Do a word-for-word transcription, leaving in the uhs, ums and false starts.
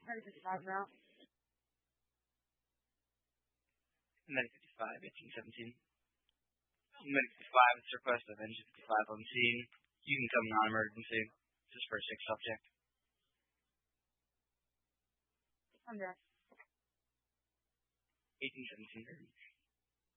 Medic fifty-five route. Medic fifty-five, eighteen seventeen. Medic fifty-five, it's request of engine fifty-five on scene. You can come non-emergency. This is for a sick subject. I'm there. eighteen seventeen.